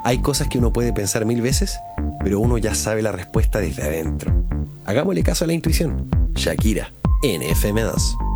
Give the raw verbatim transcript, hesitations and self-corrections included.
Hay cosas que uno puede pensar mil veces, pero uno ya sabe la respuesta desde adentro. Hagámosle caso a la intuición. Shakira, en F M dos.